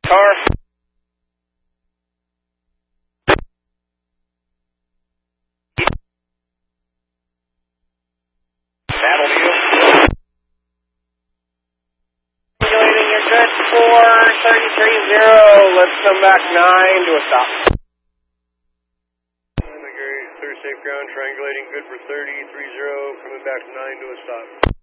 Car. Battle view. Regulating, you're good for 33-0. Let's come back 9 to a stop. Third safe ground, triangulating, good for 33-0, coming back 9 to a stop.